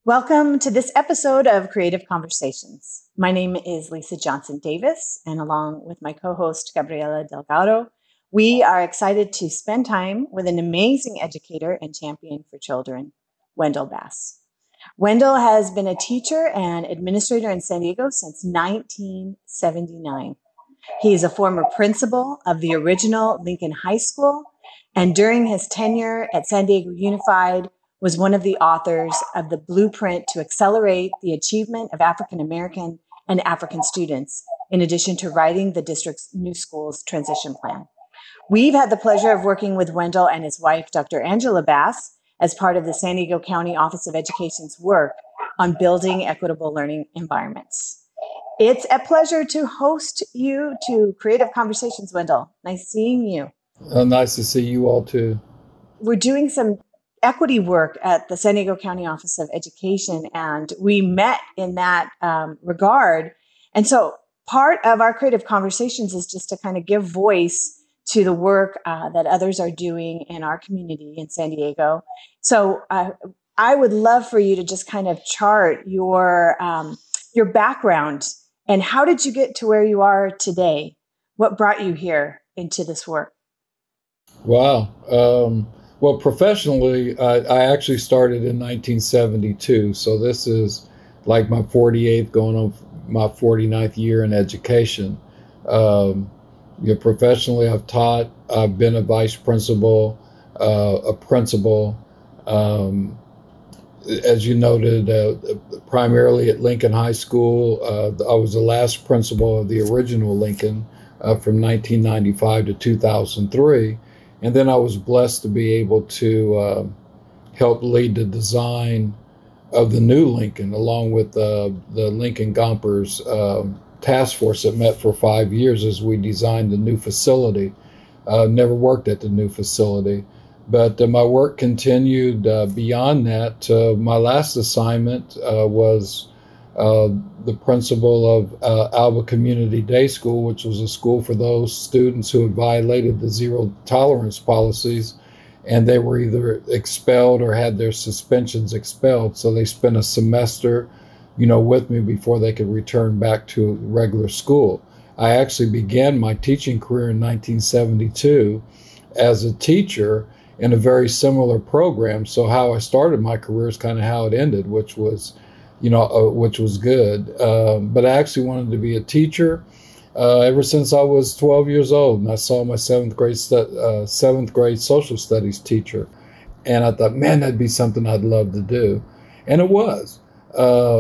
Welcome to this episode of Creative Conversations. My name is Lisa Johnson Davis, and along with my co host, Gabriela Delgado, we are excited to spend time with an amazing educator and champion for children, Wendell Bass. Wendell has been a teacher and administrator in San Diego since 1979. He is a former principal of the original Lincoln High School, and during his tenure at San Diego Unified, was one of the authors of the Blueprint to Accelerate the Achievement of African American and African Students, in addition to writing the district's new schools transition plan. We've had the pleasure of working with Wendell and his wife, Dr. Angela Bass, as part of the San Diego County Office of Education's work on building equitable learning environments. It's a pleasure to host you to Creative Conversations, Wendell. Nice seeing you. Nice to see you all too. We're doing some equity work at the San Diego County Office of Education, and we met in that regard. And so part of our Creative Conversations is just to kind of give voice to the work that others are doing in our community in San Diego. So I would love for you to just kind of chart your background and how did you get to where you are today? What brought you here into this work? Wow. Well, professionally, I actually started in 1972. So this is like my 48th, going on my 49th year in education. Professionally, I've taught, I've been a vice principal, a principal, as you noted, primarily at Lincoln High School. I was the last principal of the original Lincoln from 1995 to 2003. And then I was blessed to be able to help lead the design of the new Lincoln, along with the Lincoln Gompers task force that met for 5 years as we designed the new facility. Never worked at the new facility, but my work continued beyond that. My last assignment was the principal of Alba Community Day School, which was a school for those students who had violated the zero tolerance policies, and they were either expelled or had their suspensions expelled. So they spent a semester, with me before they could return back to regular school. I actually began my teaching career in 1972 as a teacher in a very similar program. So how I started my career is kind of how it ended, which was good. But I actually wanted to be a teacher ever since I was 12 years old, and I saw my seventh grade social studies teacher, and I thought, man, that'd be something I'd love to do, and it was.